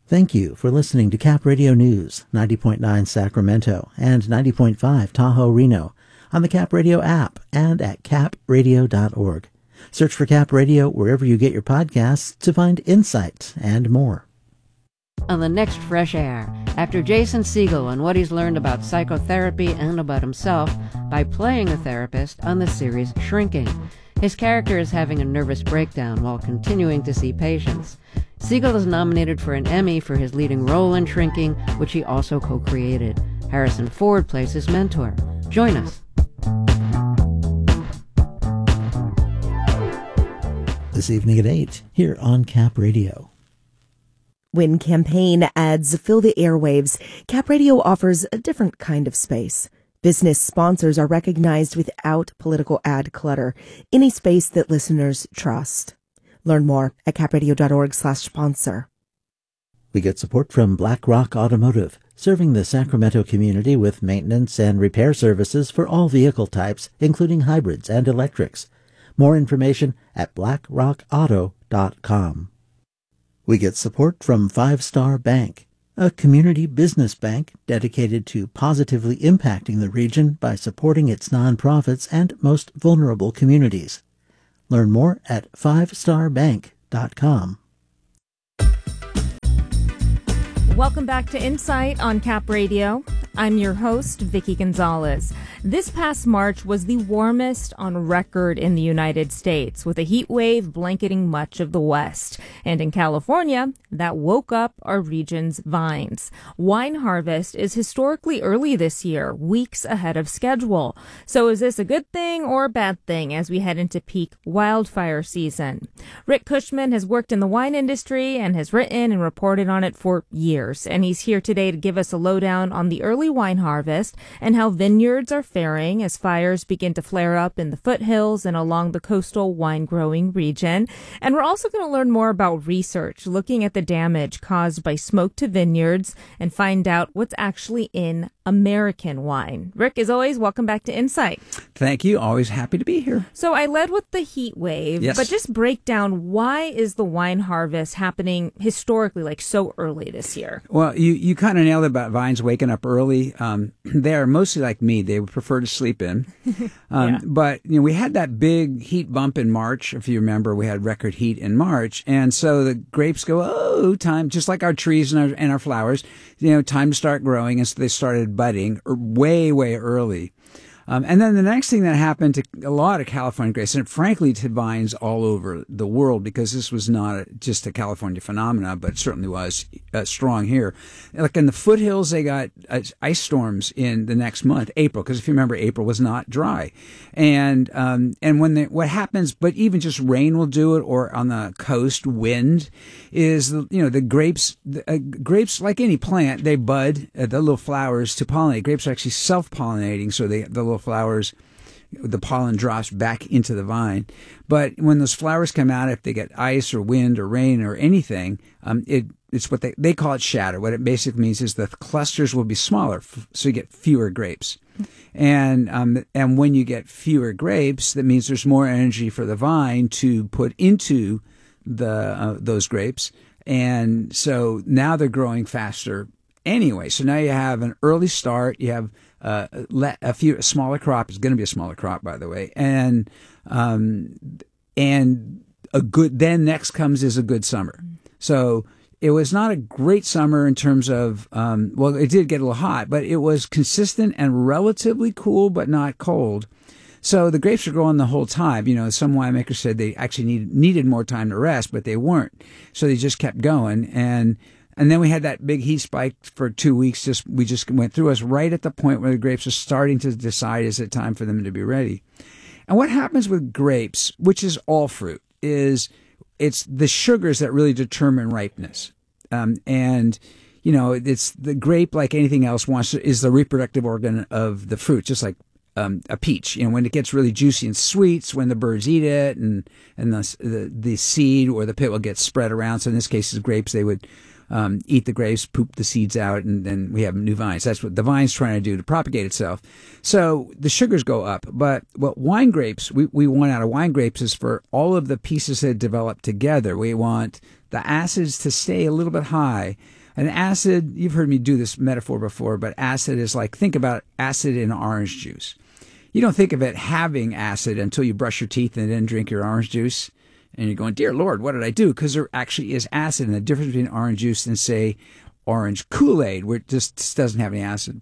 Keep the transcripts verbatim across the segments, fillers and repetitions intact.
Thank you for listening to Cap Radio News, ninety point nine Sacramento and ninety point five Tahoe Reno, on the Cap Radio app and at cap radio dot org. Search for Cap Radio wherever you get your podcasts to find insight and more. On the next Fresh Air, after Jason Segel and what he's learned about psychotherapy and about himself by playing a therapist on the series Shrinking. His character is having a nervous breakdown while continuing to see patients. Segel is nominated for an Emmy for his leading role in Shrinking, which he also co-created. Harrison Ford plays his mentor. Join us. This evening at eight, here on Cap Radio. When campaign ads fill the airwaves, Cap Radio offers a different kind of space. Business sponsors are recognized without political ad clutter, in a space that listeners trust. Learn more at cap radio dot org slash sponsor. We get support from Black Rock Automotive, serving the Sacramento community with maintenance and repair services for all vehicle types, including hybrids and electrics. More information at black rock auto dot com. We get support from Five Star Bank, a community business bank dedicated to positively impacting the region by supporting its nonprofits and most vulnerable communities. Learn more at five star bank dot com. Welcome back to Insight on Cap Radio. I'm your host, Vicky Gonzalez. This past March was the warmest on record in the United States, with a heat wave blanketing much of the West. And in California, that woke up our region's vines. Wine harvest is historically early this year, weeks ahead of schedule. So is this a good thing or a bad thing as we head into peak wildfire season? Rick Cushman has worked in the wine industry and has written and reported on it for years. And he's here today to give us a lowdown on the early wine harvest and how vineyards are faring as fires begin to flare up in the foothills and along the coastal wine-growing region. And we're also going to learn more about research, looking at the damage caused by smoke to vineyards and find out what's actually in American wine. Rick, as always, welcome back to Insight. Thank you. Always happy to be here. So I led with the heat wave, yes. but just break down, why is the wine harvest happening historically, like so early this year? Well, you, you kind of nailed it about vines waking up early. Um, they are mostly like me. They would prefer to sleep in. Um, yeah. But, you know, we had that big heat bump in March. If you remember, we had record heat in March. And so the grapes go, oh, time, just like our trees and our, and our flowers, you know, time to start growing. And so they started budding way, way early. Um, and then the next thing that happened to a lot of California grapes, and frankly to vines all over the world, because this was not a, just a California phenomenon, but it certainly was uh, strong here. Like in the foothills, they got uh, ice storms in the next month, April, because if you remember, April was not dry. And um, and when the, what happens, but even just rain will do it, or on the coast, wind, is, the, you know, the grapes, the, uh, grapes, like any plant, they bud, uh, the little flowers to pollinate. Grapes are actually self-pollinating, so they, the little flowers, the pollen drops back into the vine. But when those flowers come out, if they get ice or wind or rain or anything, um, it it's what they they call it shatter. What it basically means is the clusters will be smaller, so you get fewer grapes. And um, and when you get fewer grapes, that means there's more energy for the vine to put into the uh, those grapes. And so now they're growing faster anyway. So now you have an early start. You have Uh, a few a smaller crop. Is going to be a smaller crop, by the way, and um, and a good. Then next comes is a good summer. So it was not a great summer in terms of um, well, it did get a little hot, but it was consistent and relatively cool, but not cold. So the grapes are growing the whole time. You know, some winemakers said they actually needed needed more time to rest, but they weren't. So they just kept going. And And then we had that big heat spike for two weeks. Just we just went through us right at the point where the grapes are starting to decide, is it time for them to be ready? And what happens with grapes, which is all fruit, is it's the sugars that really determine ripeness. Um, and, you know, it's the grape, like anything else, wants to, is the reproductive organ of the fruit, just like um, a peach. You know, when it gets really juicy and sweet, it's when the birds eat it, and, and the, the, the seed or the pit will get spread around. So in this case, the grapes, they would Um, eat the grapes, poop the seeds out, and then we have new vines. That's what the vine's trying to do to propagate itself. So the sugars go up. But what wine grapes, we, we want out of wine grapes is for all of the pieces that develop together. We want the acids to stay a little bit high, An acid, you've heard me do this metaphor before, but acid is like, think about acid in orange juice. You don't think of it having acid until you brush your teeth and then drink your orange juice. And you're going, dear Lord, what did I do? Because there actually is acid. And the difference between orange juice and, say, orange Kool-Aid, where it just doesn't have any acid.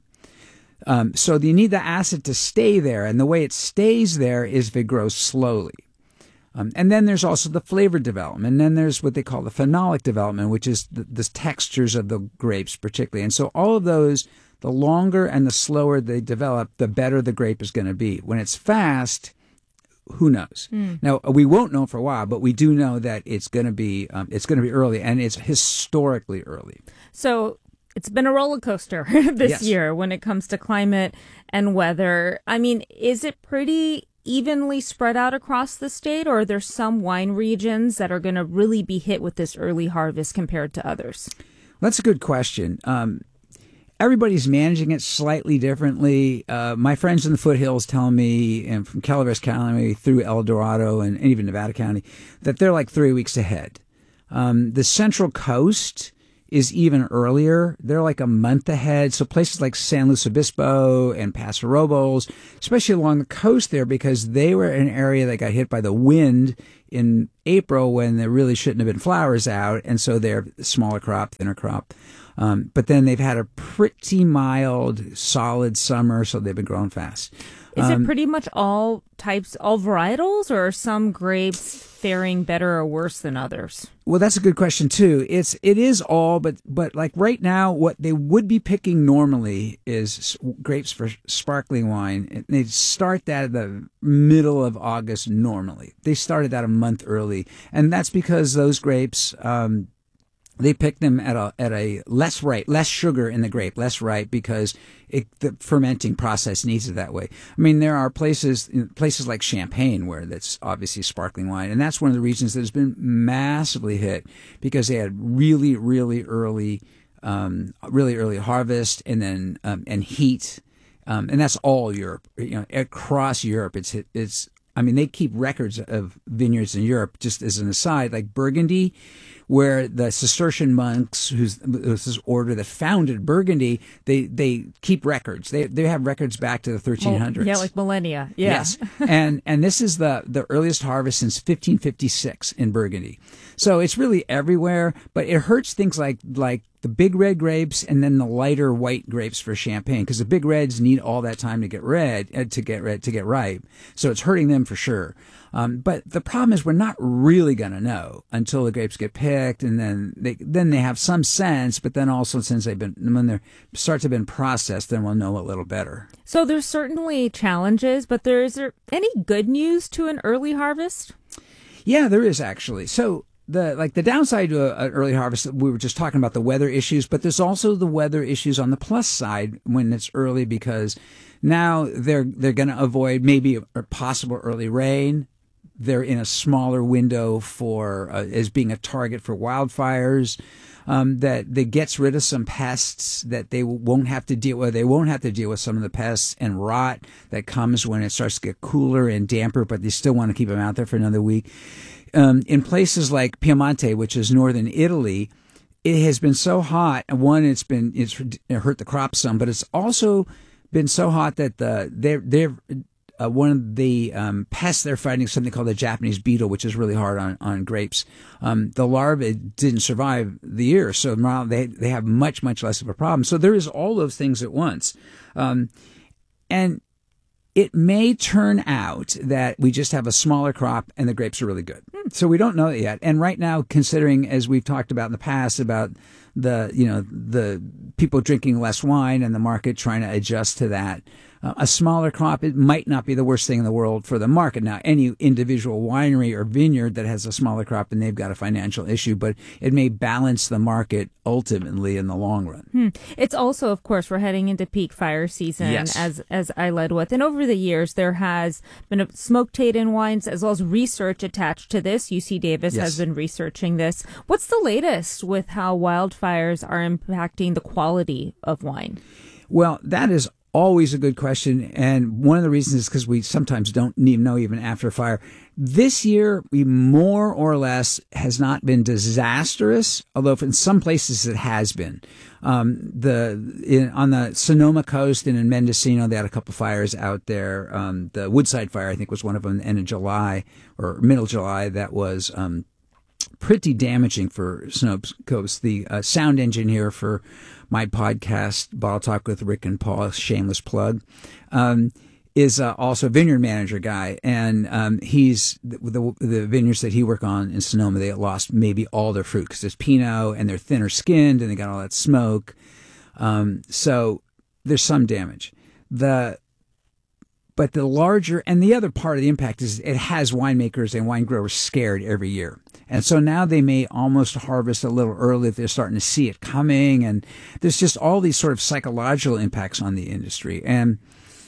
Um, so you need the acid to stay there. And the way it stays there is if it grows slowly. Um, and then there's also the flavor development. And then there's what they call the phenolic development, which is the, the textures of the grapes particularly. And so all of those, the longer and the slower they develop, the better the grape is going to be. When it's fast, who knows? Mm. Now, we won't know for a while, but we do know that it's going to be um, it's going to be early, and it's historically early. So it's been a roller coaster this yes. year when it comes to climate and weather. I mean, is it pretty evenly spread out across the state, or are there some wine regions that are going to really be hit with this early harvest compared to others? Well, that's a good question. Um, Everybody's managing it slightly differently. Uh, my friends in the foothills tell me, and from Calaveras County through El Dorado and, and even Nevada County, that they're like three weeks ahead. Um, the Central Coast is even earlier. They're like a month ahead. So places like San Luis Obispo and Paso Robles, especially along the coast there, because they were an area that got hit by the wind in April when there really shouldn't have been flowers out. And so they're smaller crop, thinner crop. Um, but then they've had a pretty mild, solid summer, so they've been growing fast. Is um, it pretty much all types, all varietals, or are some grapes faring better or worse than others? Well, that's a good question too. It's it is all, but but like right now, what they would be picking normally is grapes for sparkling wine. They start that at the middle of August normally. They started that a month early, and that's because those grapes. Um, They pick them at a at a less ripe, less sugar in the grape, less ripe because it, the fermenting process needs it that way. I mean, there are places places like Champagne where that's obviously sparkling wine, and that's one of the reasons that it's been massively hit because they had really, really early, um, really early harvest and then um, and heat, um, and that's all Europe. You know, across Europe, it's it's. I mean, they keep records of vineyards in Europe. Just as an aside, like Burgundy, where the Cistercian monks, who's this order that founded Burgundy, they they keep records. They they have records back to the thirteen hundreds. Yeah, like millennia. Yeah. Yes, and and this is the the earliest harvest since fifteen fifty-six in Burgundy. So it's really everywhere, but it hurts things like like the big red grapes and then the lighter white grapes for Champagne, because the big reds need all that time to get red uh, to get red to get ripe. So it's hurting them for sure. Um, but the problem is we're not really going to know until the grapes get picked, and then they then they have some sense. But then also since they've been when they start to have been processed, then we'll know a little better. So there's certainly challenges, but there is there any good news to an early harvest? Yeah, there is actually. So. The like the downside to an early harvest, we were just talking about the weather issues, but there's also the weather issues on the plus side when it's early, because now they're they're going to avoid maybe a, a possible early rain. They're in a smaller window for uh, as being a target for wildfires. Um, that that gets rid of some pests that they won't have to deal with. They won't have to deal with some of the pests and rot that comes when it starts to get cooler and damper, but they still want to keep them out there for another week. Um, in places like Piemonte, which is northern Italy, it has been so hot. One, it's been it's hurt the crops some, but it's also been so hot that the they're they're uh, one of the um, pests they're fighting is something called the Japanese beetle, which is really hard on on grapes. Um, the larvae didn't survive the year, so they they have much much less of a problem. So there is all those things at once, um, and. It may turn out that we just have a smaller crop and the grapes are really good. So we don't know it yet. And right now, considering, as we've talked about in the past, about the, you know, the people drinking less wine and the market trying to adjust to that, uh, a smaller crop, it might not be the worst thing in the world for the market. Now, any individual winery or vineyard that has a smaller crop and they've got a financial issue, but it may balance the market ultimately in the long run. Hmm. It's also, of course, we're heading into peak fire season, yes. as as I led with. And over the years, there has been a smoke-tainted in wines as well as research attached to this. U C Davis yes. has been researching this. What's the latest with how wildfires are impacting the quality of wine? Well, that is always a good question. And one of the reasons is because we sometimes don't even know even after a fire. This year, we more or less has not been disastrous, although in some places it has been. Um, the in, on the Sonoma coast and in Mendocino, they had a couple fires out there. Um, the Woodside fire, I think, was one of them, end of July or middle July. That was um, pretty damaging for Sonoma Coast. The uh, sound engineer for my podcast, Bottle Talk with Rick and Paul, shameless plug, um, is uh, also a vineyard manager guy. And um, he's the, the, the vineyards that he worked on in Sonoma, they lost maybe all their fruit because there's Pinot and they're thinner skinned and they got all that smoke. Um, so there's some damage. The But the larger, and the other part of the impact is it has winemakers and wine growers scared every year. And so now they may almost harvest a little early if they're starting to see it coming. And there's just all these sort of psychological impacts on the industry. And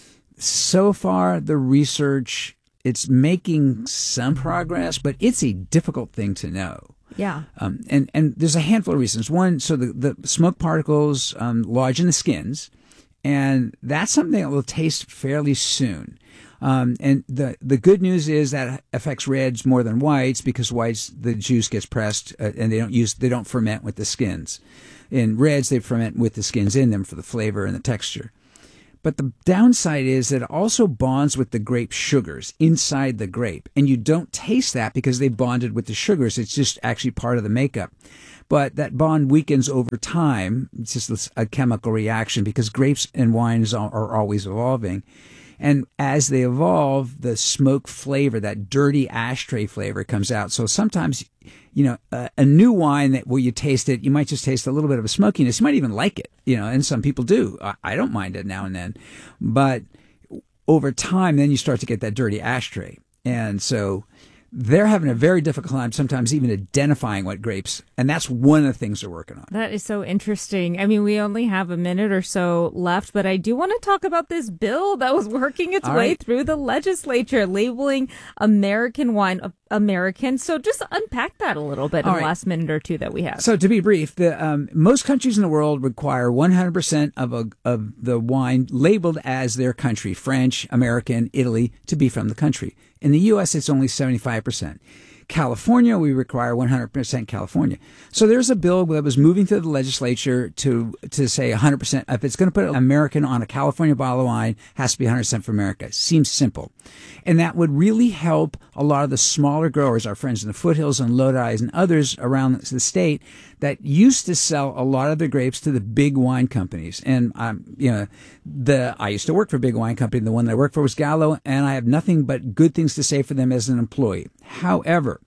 so far, the research, it's making some progress, but it's a difficult thing to know. Yeah. Um, and, and there's a handful of reasons. One, so the, the smoke particles um, lodge in the skins. And that's something that will taste fairly soon. Um, and the the good news is that affects reds more than whites because whites, the juice gets pressed uh, and they don't use they don't ferment with the skins. In reds, they ferment with the skins in them for the flavor and the texture. But the downside is that it also bonds with the grape sugars inside the grape. And you don't taste that because they bonded with the sugars. It's just actually part of the makeup. But that bond weakens over time. It's just a chemical reaction because grapes and wines are, are always evolving. And as they evolve, the smoke flavor, that dirty ashtray flavor comes out. So sometimes, you know, a, a new wine that where you taste it, you might just taste a little bit of a smokiness. You might even like it, you know, and some people do. I, I don't mind it now and then. But over time, then you start to get that dirty ashtray. And so they're having a very difficult time sometimes even identifying what grapes, and that's one of the things they're working on. That is so interesting. I mean, we only have a minute or so left, but I do want to talk about this bill that was working its All way right. through the legislature, labeling American wine uh, American. So just unpack that a little bit All in right. the last minute or two that we have. So to be brief, the um, most countries in the world require one hundred percent of a, of the wine labeled as their country, French, American, Italy, to be from the country. In the U S, it's only seventy-five percent. California, we require one hundred percent California. So there's a bill that was moving through the legislature to to say one hundred percent. If it's going to put American on a California bottle of wine, it has to be one hundred percent for America. Seems simple. And that would really help a lot of the smaller growers, our friends in the foothills and Lodi and others around the state that used to sell a lot of their grapes to the big wine companies. And, um, you know, the I used to work for a big wine company. The one that I worked for was Gallo, and I have nothing but good things to say for them as an employee. However,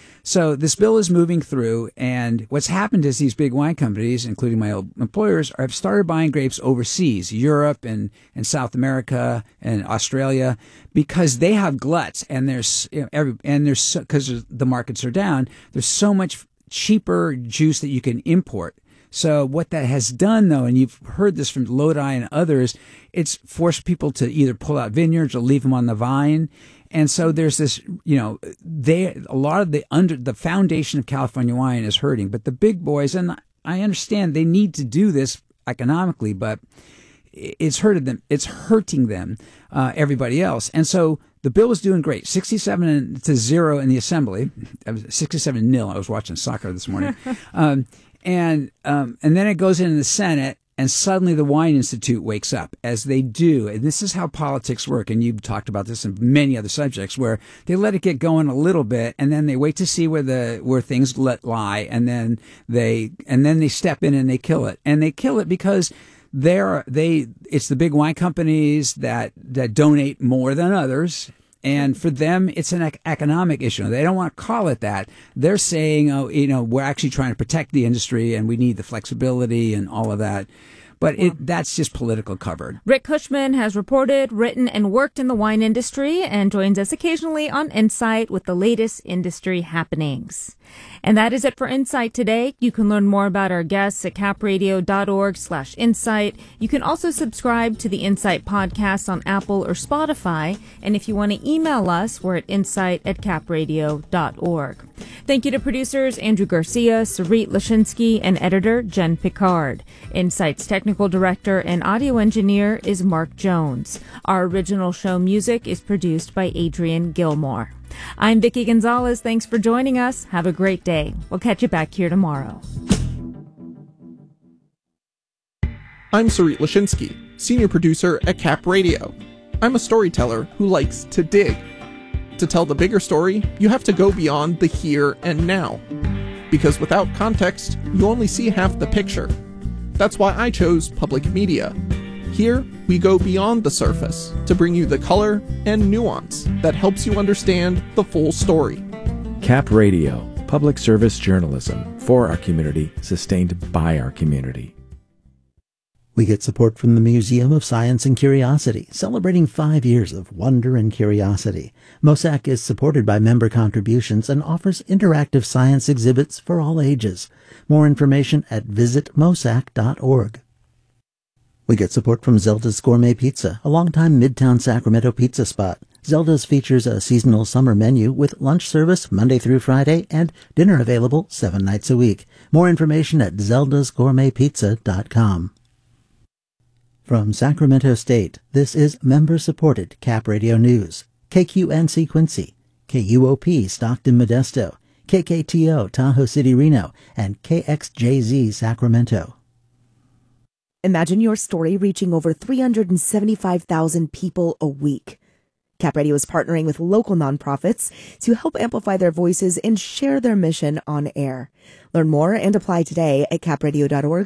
so this bill is moving through, and what's happened is these big wine companies, including my old employers, have started buying grapes overseas, Europe and, and South America and Australia, because they have gluts, and there's you know, every, and there's because so, the markets are down. There's so much cheaper juice that you can import. So what that has done, though, and you've heard this from Lodi and others, it's forced people to either pull out vineyards or leave them on the vine. And so there's this, you know, they a lot of the under the foundation of California wine is hurting. But the big boys, and I understand they need to do this economically, but it's hurted them. It's hurting them, uh, everybody else. And so the bill is doing great, sixty-seven to zero in the assembly. sixty-seven nil. I was watching soccer this morning, um, and um, and then it goes into the Senate. And suddenly the Wine Institute wakes up, as they do. And this is how politics work. And you've talked about this in many other subjects, where they let it get going a little bit, and then they wait to see where the where things let lie, and then they and then they step in and they kill it. And they kill it because they're they it's the big wine companies that that donate more than others. And for them, it's an ec- economic issue. They don't want to call it that. They're saying, oh, you know, we're actually trying to protect the industry and we need the flexibility and all of that. But it, that's just political covered. Rick Cushman has reported, written, and worked in the wine industry and joins us occasionally on Insight with the latest industry happenings. And that is it for Insight today. You can learn more about our guests at capradio.org slash insight. You can also subscribe to the Insight podcast on Apple or Spotify. And if you want to email us, we're at insight at capradio dot org. Thank you to producers Andrew Garcia, Sarit Lashinsky, and editor Jen Picard. Insight's technical director and audio engineer is Mark Jones. Our original show music is produced by Adrian Gilmore. I'm Vicki Gonzalez. Thanks for joining us. Have a great day. We'll catch you back here tomorrow. I'm Sarit Lashinsky, senior producer at Cap Radio. I'm a storyteller who likes to dig. To tell the bigger story, you have to go beyond the here and now. Because without context, you only see half the picture. That's why I chose public media. Here, we go beyond the surface to bring you the color and nuance that helps you understand the full story. Cap Radio, public service journalism for our community, sustained by our community. We get support from the Museum of Science and Curiosity, celebrating five years of wonder and curiosity. MOSAC is supported by member contributions and offers interactive science exhibits for all ages. More information at visit mosac dot org. We get support from Zelda's Gourmet Pizza, a longtime Midtown Sacramento pizza spot. Zelda's features a seasonal summer menu with lunch service Monday through Friday and dinner available seven nights a week. More information at zeldas gourmet pizza dot com. From Sacramento State, this is member-supported Cap Radio News. K Q N C Quincy, K U O P Stockton Modesto, K K T O Tahoe City Reno, and K X J Z Sacramento. Imagine your story reaching over three hundred seventy-five thousand people a week. Cap Radio is partnering with local nonprofits to help amplify their voices and share their mission on air. Learn more and apply today at cap radio dot org